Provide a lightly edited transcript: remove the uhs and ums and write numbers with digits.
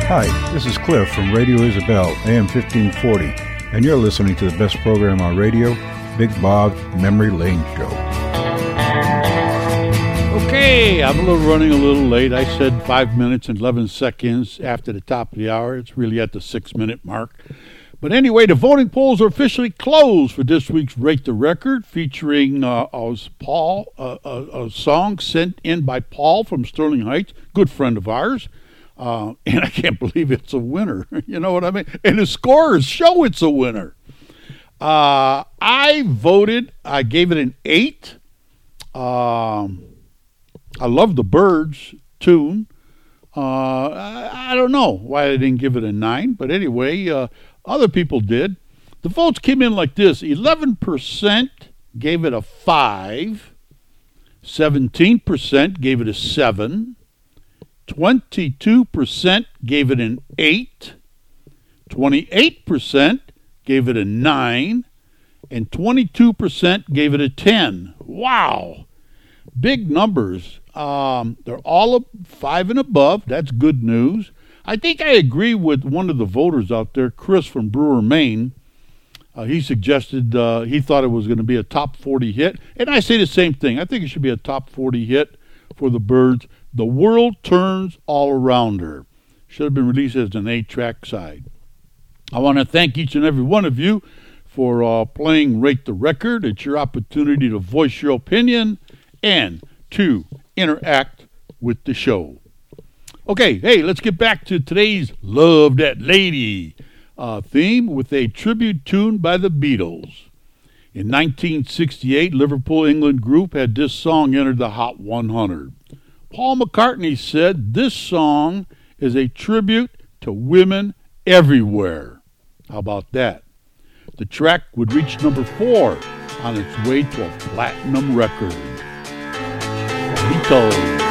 Hi, this is Cliff from Radio Isabel, AM 1540, and you're listening to the best program on radio, Big Bob's Memory Lane Show. Okay, I'm running a little late. I said 5 minutes and 11 seconds after the top of the hour. It's really at the 6-minute mark. But anyway, the voting polls are officially closed for this week's Rate the Record, featuring a song sent in by Paul from Sterling Heights, good friend of ours. And I can't believe it's a winner. You know what I mean? And the scores show it's a winner. I gave it an 8. I love the Byrds tune. I don't know why I didn't give it a 9, but anyway, other people did. The votes came in like this. 11% gave it a 5. 17% gave it a 7. 22% gave it an 8, 28% gave it a 9, and 22% gave it a 10. Wow! Big numbers. They're all 5 and above. That's good news. I think I agree with one of the voters out there, Chris from Brewer, Maine. He suggested he thought it was going to be a top 40 hit, and I say the same thing. I think it should be a top 40 hit for the Byrds. The World Turns All Around Her. Should have been released as an 8-track side. I want to thank each and every one of you for playing Rate the Record. It's your opportunity to voice your opinion and to interact with the show. Okay, hey, let's get back to today's Love That Lady theme with a tribute tune by the Beatles. In 1968, Liverpool, England group had this song enter the Hot 100. Paul McCartney said this song is a tribute to women everywhere. How about that? The track would reach number 4 on its way to a platinum record. Beatles.